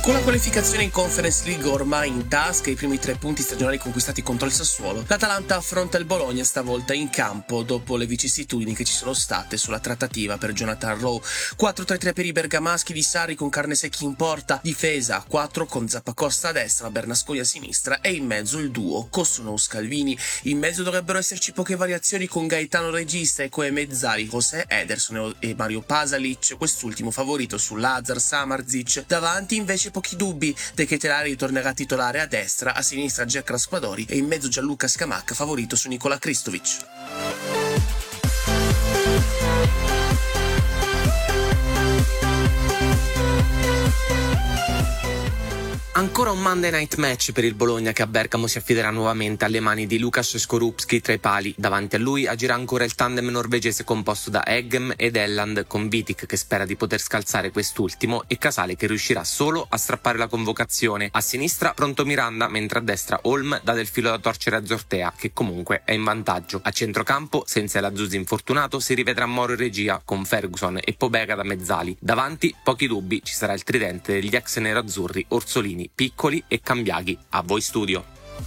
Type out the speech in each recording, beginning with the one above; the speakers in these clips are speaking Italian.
Con la qualificazione in Conference League ormai in tasca e i primi 3 punti stagionali conquistati contro il Sassuolo, l'Atalanta affronta il Bologna stavolta in campo dopo le vicissitudini che ci sono state sulla trattativa per Jonathan Rowe. 4-3-3 per i bergamaschi di Sarri con Carnesecchi in porta, difesa a 4 con Zappacosta a destra, Bernasconi a sinistra e in mezzo il duo Kosunou-Scalvini. In mezzo dovrebbero esserci poche variazioni con Gaetano Regista e come mezzali José Ederson e Mario Pasalic, quest'ultimo favorito su Lazar Samardzic. Davanti invece pochi dubbi, De Ketelaere ritornerà titolare a destra, a sinistra Jack Raspadori e in mezzo Gianluca Scamacca favorito su Nikola Kristovic. Ancora un Monday Night Match per il Bologna che a Bergamo si affiderà nuovamente alle mani di Lukas Skorupski tra i pali. Davanti a lui agirà ancora il tandem norvegese composto da Eggem ed Elland, con Vitic che spera di poter scalzare quest'ultimo e Casale che riuscirà solo a strappare la convocazione. A sinistra pronto Miranda, mentre a destra Holm dà del filo da torcere a Zortea, che comunque è in vantaggio. A centrocampo, senza l'Azzuzzi infortunato, si rivedrà Moro in regia con Ferguson e Pobega da mezzali. Davanti, pochi dubbi, ci sarà il tridente degli ex nerazzurri Orsolini, Piccoli e Cambiaghi. A voi studio.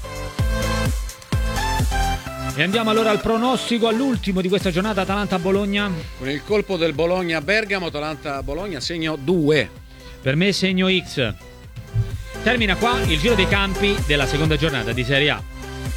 E andiamo allora al pronostico, all'ultimo di questa giornata, Atalanta-Bologna. Con il colpo del Bologna a Bergamo, Atalanta-Bologna, segno 2. Per me segno X. Termina qua il giro dei campi della seconda giornata di Serie A.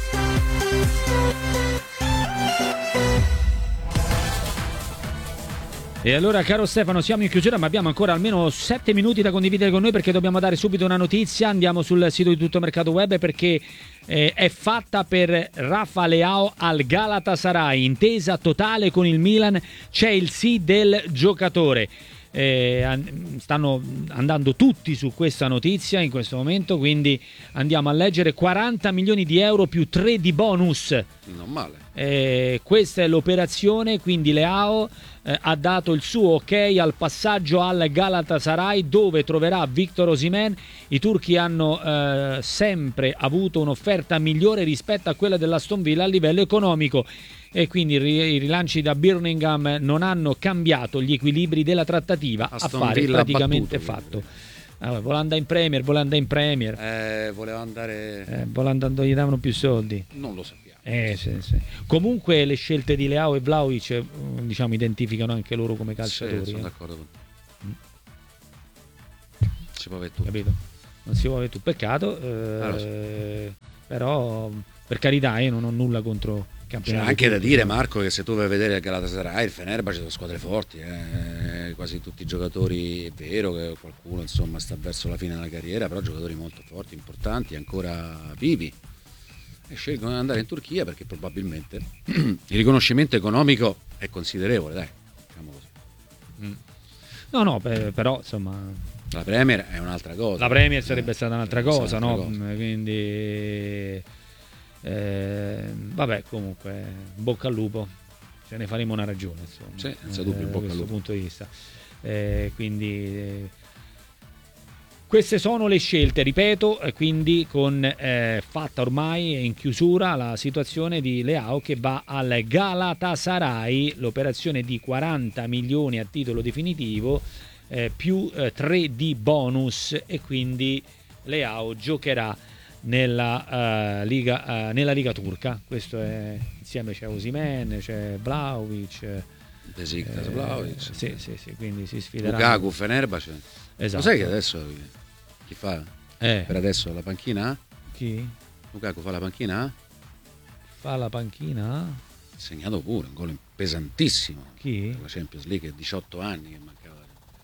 E allora, caro Stefano, siamo in chiusura, ma abbiamo ancora almeno 7 minuti da condividere con noi, perché dobbiamo dare subito una notizia. Andiamo sul sito di Tutto Mercato Web, perché è fatta per Rafa Leao al Galatasaray, intesa totale con il Milan, c'è il sì del giocatore. Stanno andando tutti su questa notizia in questo momento, quindi andiamo a leggere. 40 milioni di euro più 3 di bonus. Non male. Questa è l'operazione, quindi Leao ha dato il suo ok al passaggio al Galatasaray, dove troverà Victor Osimhen. I turchi hanno sempre avuto un'offerta migliore rispetto a quella dell'Aston Villa a livello economico, e quindi i rilanci da Birmingham non hanno cambiato gli equilibri della trattativa. Aston affare Villa praticamente battuto, fatto. Voleva andare in Premier, voleva andare... volendo gli davano più soldi. Non lo sappiamo. Sì. Comunque le scelte di Leao e Vlahovic, diciamo, identificano anche loro come calciatori. Sì, sono d'accordo con te. Si può avere tutto. Capito? Non si può avere tutto. Peccato. Però, per carità, io non ho nulla contro il campionato. C'è anche da dire, Marco, che se tu vai a vedere il Galatasaray, il Fenerbahce, sono squadre forti. Quasi tutti i giocatori, è vero che qualcuno insomma sta verso la fine della carriera, però giocatori molto forti, importanti, ancora vivi. E scelgono di andare in Turchia perché probabilmente il riconoscimento economico è considerevole, dai, diciamo così. No, però insomma la Premier è un'altra cosa. La Premier sarebbe stata un'altra cosa, no? Cosa. Quindi vabbè, comunque bocca al lupo, ce ne faremo una ragione, insomma. Sì, senza dubbio, bocca al lupo. Da questo punto di vista. Quindi queste sono le scelte, ripeto, quindi con fatta ormai in chiusura la situazione di Leao che va al Galatasaray, l'operazione di 40 milioni a titolo definitivo, più 3 di bonus, e quindi Leao giocherà nella Liga turca. Questo è, insieme c'è Osimhen, c'è Vlahovic, Besiktas, Vlahovic. Sì, quindi si sfiderà. Lukaku, Fenerbahce. Esatto. Lo sai che adesso chi fa per adesso la panchina? Chi? Lukaku fa la panchina? Fa la panchina? Ha segnato pure un gol pesantissimo. Chi? La Champions League, 18 anni che mancava.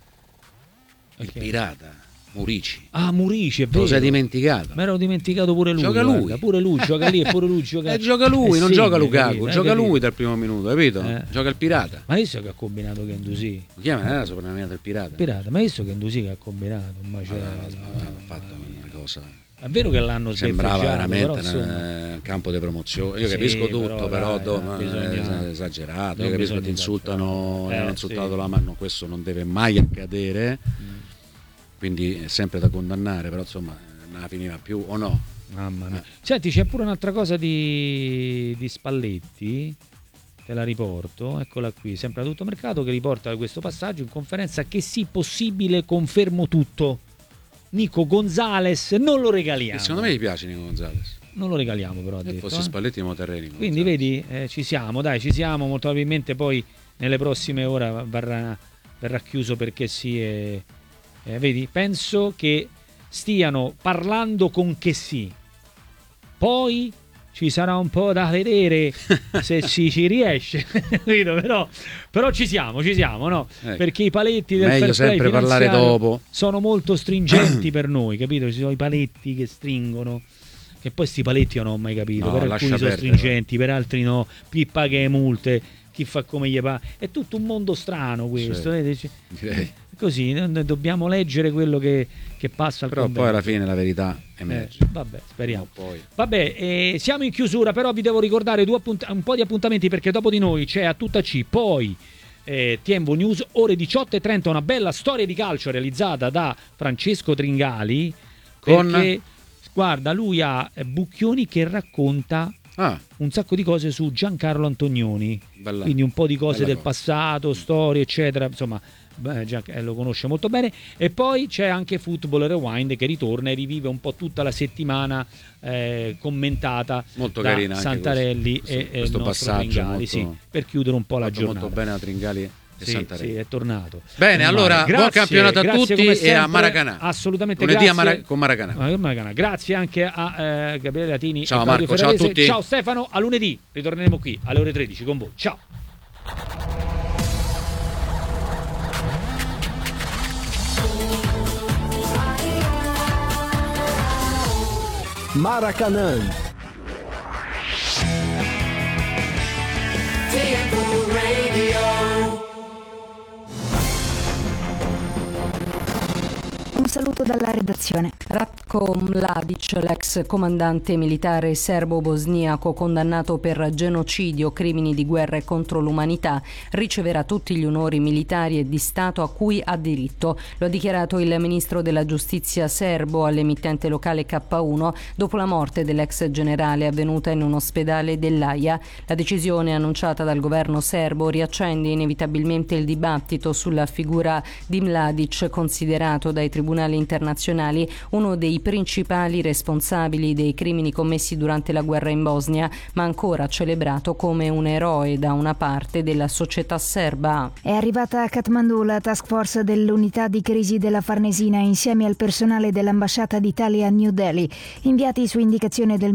Il Okay. pirata Murici. Ah, Murici, è vero. Lo sei dimenticato? Mi ero dimenticato pure lui. Gioca lui. Pure lui gioca lì, e pure lui gioca. Gioca lui, non sì, gioca Lukaku, capito, gioca capito. lui dal primo minuto, capito? Gioca il pirata. Ma visto che ha combinato Gendouzi? Lo chiama la soprannominata il pirata. Pirata, ma visto Gendouzi che ha combinato un macello. Ha fatto una cosa. È vero che l'hanno sembrava veramente però, un campo di promozione. Io sì, capisco tutto, però bisogna... è esagerato. Non Io capisco che ti insultano, hanno insultato la mano, questo non deve mai accadere. Quindi è sempre da condannare, però insomma non la finiva più o no? Mamma mia. Senti, c'è pure un'altra cosa di Spalletti, te la riporto, eccola qui, sempre a Tutto Mercato, che riporta questo passaggio in conferenza: che sì, possibile, confermo tutto. Nico Gonzalez non lo regaliamo. E secondo me gli piace Nico Gonzalez. Non lo regaliamo però, ha Se detto, fosse Spalletti mo terreni. Quindi vedi, ci siamo, molto probabilmente poi nelle prossime ore verrà chiuso perché sì, vedi, penso che stiano parlando con che sì. Poi ci sarà un po' da vedere se ci riesce, però ci siamo, no? Ecco. Perché i paletti del meglio fair play sempre parlare dopo. sono molto stringenti per noi, capito? Ci sono i paletti che stringono, che poi sti paletti io non ho mai capito, No, per alcuni lascia sono perdere. stringenti, per altri no, chi paga le multe, chi fa come gli va, è tutto un mondo strano questo, Sì, direi. così dobbiamo leggere quello che passa al Però convento. poi alla fine la verità emerge. Vabbè, speriamo. Poi. Vabbè, siamo in chiusura, però vi devo ricordare un po' di appuntamenti, perché dopo di noi c'è A Tutta C, poi TMV News, ore 18:30, una bella storia di calcio realizzata da Francesco Tringali, perché guarda, lui ha Bucchioni che racconta un sacco di cose su Giancarlo Antonioni, Bella, quindi un po' di cose del cosa. passato, storie eccetera, insomma lo conosce molto bene. E poi c'è anche Football Rewind che ritorna e rivive un po' tutta la settimana commentata molto da carina anche Santarelli questo e il questo nostro passaggio Tringali, molto, sì, per chiudere un po' la giornata. molto bene a Tringali e Santarelli. Sì, è tornato. Bene, allora buon campionato a tutti come e sempre, a Maracanã. Assolutamente lunedì grazie. con Maracanã. Grazie anche a Gabriele Latini Ciao e Claudio Marco, ciao a Ferrarese. tutti. Ciao Stefano, a lunedì ritorneremo qui alle ore 13 con voi. Ciao. Maracanã. Un saluto dalla redazione. Ratko Mladic, l'ex comandante militare serbo-bosniaco condannato per genocidio, crimini di guerra e contro l'umanità, riceverà tutti gli onori militari e di Stato a cui ha diritto. Lo ha dichiarato il ministro della giustizia serbo all'emittente locale K1 dopo la morte dell'ex generale avvenuta in un ospedale dell'Aia. La decisione annunciata dal governo serbo riaccende inevitabilmente il dibattito sulla figura di Mladic, considerato dai tribunali internazionali uno dei principali responsabili dei crimini commessi durante la guerra in Bosnia, ma ancora celebrato come un eroe da una parte della società serba. È arrivata a Kathmandu la task force dell'unità di crisi della Farnesina insieme al personale dell'ambasciata d'Italia a New Delhi, inviati su indicazione del